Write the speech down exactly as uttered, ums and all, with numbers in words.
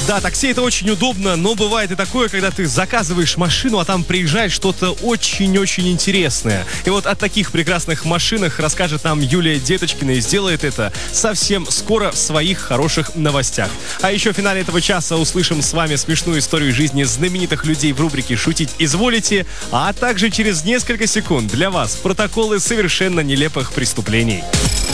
Да, такси это очень удобно, но бывает и такое, когда ты заказываешь машину, а там приезжает что-то очень-очень интересное. И вот о таких прекрасных машинах расскажет нам Юлия Деточкина и сделает это совсем скоро в своих хороших новостях. А еще в финале этого часа услышим с вами смешную историю жизни знаменитых людей в рубрике «Шутить изволите», а также через несколько секунд для вас протоколы совершенно нелепых преступлений.